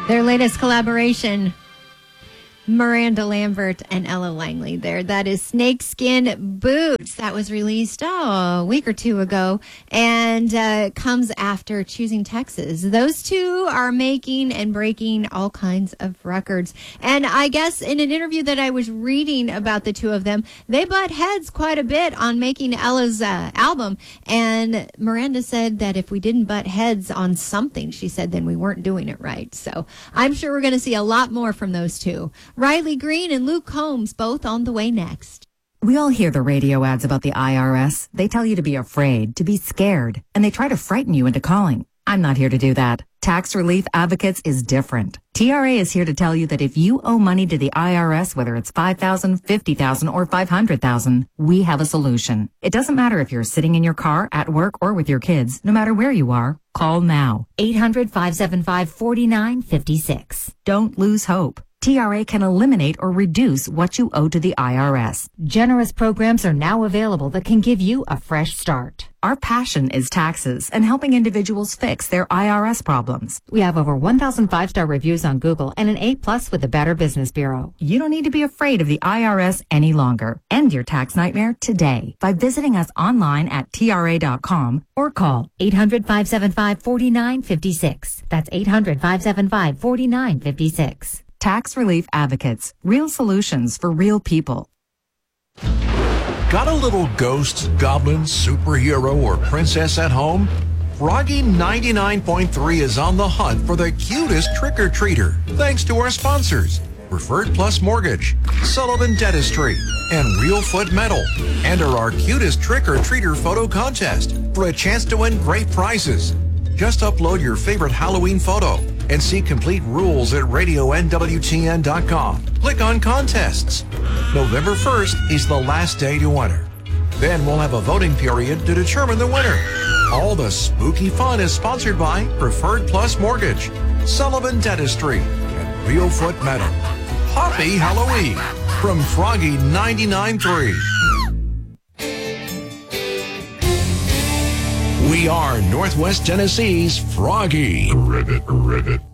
Their latest collaboration, Miranda Lambert and Ella Langley there. That is Snakeskin Boots. That was released, a week or two ago, and comes after Choosing Texas. Those two are making and breaking all kinds of records. And I guess in an interview that I was reading about the two of them, they butt heads quite a bit on making Ella's album. And Miranda said that if we didn't butt heads on something, she said, then we weren't doing it right. So I'm sure we're going to see a lot more from those two. Riley Green and Luke Combs, both on the way next. We all hear the radio ads about the IRS. They tell you to be afraid, to be scared, and they try to frighten you into calling. I'm not here to do that. Tax Relief Advocates is different. TRA is here to tell you that if you owe money to the IRS, whether it's $5,000, $50,000, or $500,000, we have a solution. It doesn't matter if you're sitting in your car, at work, or with your kids. No matter where you are, call now. 800-575-4956. Don't lose hope. TRA can eliminate or reduce what you owe to the IRS. Generous programs are now available that can give you a fresh start. Our passion is taxes and helping individuals fix their IRS problems. We have over 1,000 5-star reviews on Google and an A+ with the Better Business Bureau. You don't need to be afraid of the IRS any longer. End your tax nightmare today by visiting us online at TRA.com or call 800-575-4956. That's 800-575-4956. Tax Relief Advocates. Real solutions for real people. Got a little ghost, goblin, superhero, or princess at home? Froggy 99.3 is on the hunt for the cutest trick-or-treater, thanks to our sponsors, Preferred Plus Mortgage, Sullivan Dentistry, and Real Foot Metal. Enter our cutest trick-or-treater photo contest for a chance to win great prizes. Just upload your favorite Halloween photo and see complete rules at radionwtn.com. Click on contests. November 1st is the last day to enter. Then we'll have a voting period to determine the winner. All the spooky fun is sponsored by Preferred Plus Mortgage, Sullivan Dentistry, and Real Foot Metal. Happy Halloween from Froggy 99.3. We are Northwest Tennessee's Froggy. Ribbit.